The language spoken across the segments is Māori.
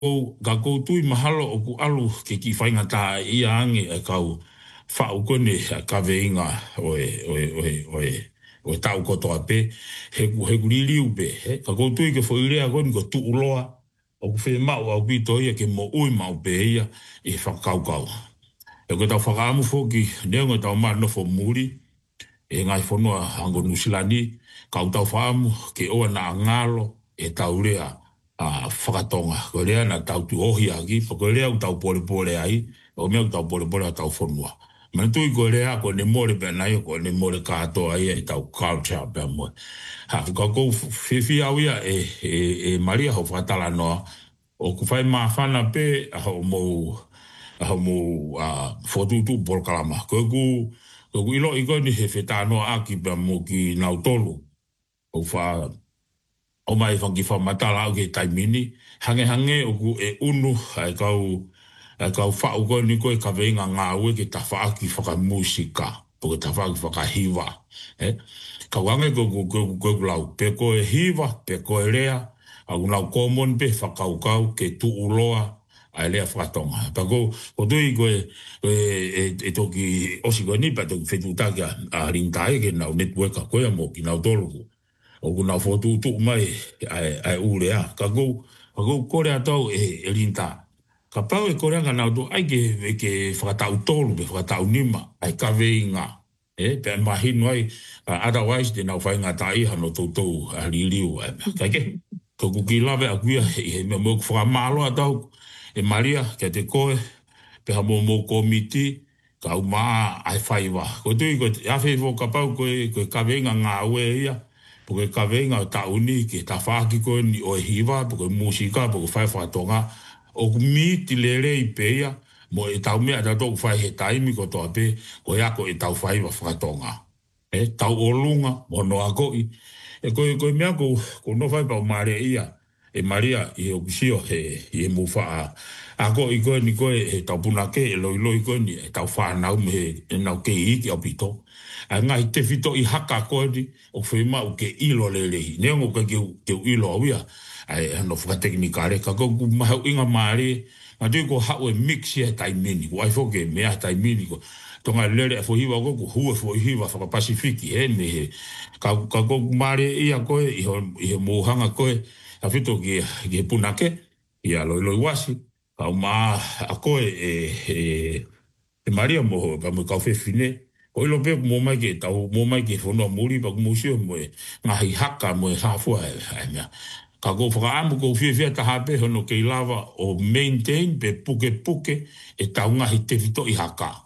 ka ko tui mahalo o ku alu ke ki whainga tā i ange e kau whau kone ka veinga o tau kotoa pe he ku liliu pe ka ko tui ke whairea kone ko tu uloa o ku whi mau au pito ia ke mo ui mau pe ia e whakau kau e ko tau whakaamu whoki neonga tau maa nofo muri e ngai whanua ango nusilani kau tau whaamu ke oa na ngalo e tau rea whakatonga. Ko rea na tau tu ohi aki, ko rea u tau pole ai, o mea u tau pole a tau whanua. Mana tui ko rea ko ne more pe nai, ko ne more katoa ia e tau culture pe moe. Ha, ka kou whiwhi au ia e Maria ho whakatala noa, o ku whai maa whana pe aho mou whotutu polkalama. Ko ku ilo i koni he whetanoa aki pe mo ki nau tolu. O wha o mai whangi whamatala au ke taimini, hange o ku e unu ai kau whau koni koe ka veinga ngā ue ke ta whaaki whakamusika, po ke ta whaaki whakahiwa. Kau ange koe lau, pe koe hiwa, pe koe rea, au nau komon pe whakaukau ke tu uloa, ai lea whakatonga. Pa ko tui koe e toki osi koe nipa, toki whetutaki a rintae ke nau networka koe amo ki nau toluku. O kuna whotutu mai ai urea. Ka kou kore atau e rinta. Ka pau e kore anga nautu ai ke whakatau tolu, ke whakatau nima, ai ka veinga. Pe mahinu ai, otherwise te nau whainga tai hano tautou a ririu. Ka ke, ka kuki lawe a kuia, he me mo whakamalo atau, e Maria, ke te koe, pe ha mo komiti, ka umaa ai whaiwa. Ko tui ko te awhiwo ka pau koe ka veinga ngā ue ia, po ke ka veinga o tauni ke ta whaaki koe ni o hiwa, po ke musika, po ke whai whatonga, o ku miti lere i peia, mo e tau mea tato ku whai he taimi ko toa pe, ko eako e tau whai wa whatonga. Tau o lunga, mo noa koi, e koe mea ko no whai pau mare ia, e Maria i o kisio he mu wha a ko i koe ni koe he tau punake, e loi koe ni e tau whanau me e nau ke iki au pito. A ngai te whito i haka koe ni, o whema u ke ilo lelehi. Neongo ka ke ilo au ia, ai ano whakateknikare, ka kou mahau inga maare, ma tui ko hau e mixi e taimini, ko ai whoke mea taimini ko, tonga lere e whohiwa ko ku hua whohiwa whakapasifiki, me he, ka kou maare ia koe, i he mohanga koe, a whito ki punake, i a loi wasi, ka umaa a koe e Maria moho, ka mo kau whewhine, o ilo pe mo mai ke tau mo mai ke fono muri pa mo sio mo ngahi haka mo hafua ai ka go fra am go fie ta hape hono ke lava o maintain pe puke e tau ngahi te fito i haka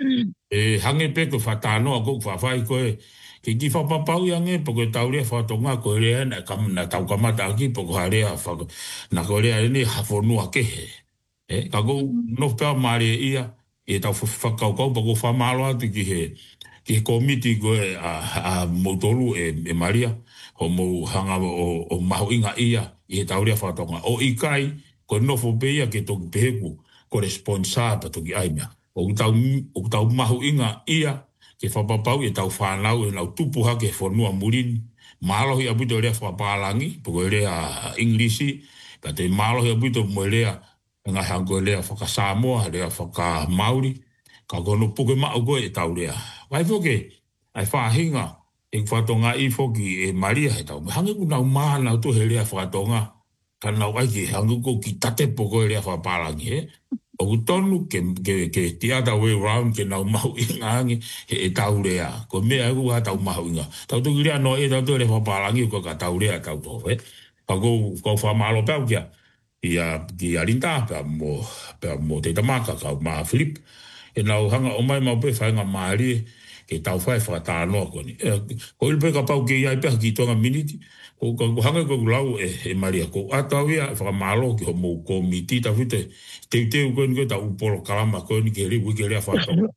e hange pe ko fatano go fa fai ko ke ki fa pa pau yange po ko tau le fa tonga ko le na kam na tau kamata ki po ko hare fa na ko le ni hafonu ake ka go no pa mare ia e tau whakau pa ko whamalo atu ki he komiti ko a Motolu e Maria ho mo hanga o maho inga ia i he tauria whatonga o ikai ko nofo peia ke toki peheku ko responsaba toki aimea o tau maho inga ia ke whapapau e tau whanau e nau tupuha ke whanua murini mahalohi abuto rea whapalangi poko rea Englisi ka te mahalohi abuto mo rea nga hango lea whaka Samoa, lea whaka Maori, ka kono puke mao koe e tau lea. Wai whoke, ai whahinga, e whatonga i whoki e Maria he tau. Hange ku nau maa nau to he lea whatonga, ka nau aiki hange ko ki tate poko lea whapalangi, he. O ku tonu ke the other way round ke nau mau inga hange he e tau lea. Ko mea ku ha tau mau inga. Tau tuki lea no e tau to lea whapalangi ko ka tau lea tau to, he. Ka kou whamalo pau kia. Ki a rinta pe mo te tamaka ka ma Philip e nau hanga o mai mau pe whainga maari ke tau whai whakatanoa koni ko ilpe ka pau ke iai pe ki tonga miniti ko hanga ko lau e Maria ko atau ia whakamalo ki ho mo komiti ta white te koni ko ta upolo kalama koni ke ribu ke rea whatonga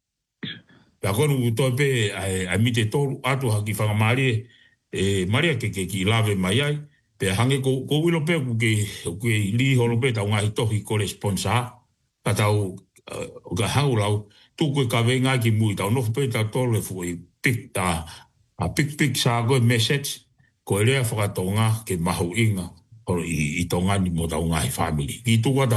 pa koni uto pe ai mite toru atu haki whakamaari e Maria ke ki lave mai ai pe hange ko wilo pe ke li holo pe tau ngahi tohi ko responsa ka tau ka haulau tu ko ka venga ki mui tau no pe ta tole foi pik sa go message ko lea whakatonga ke mahu inga horo i tonga ni mo tau ngai family. Ki tuka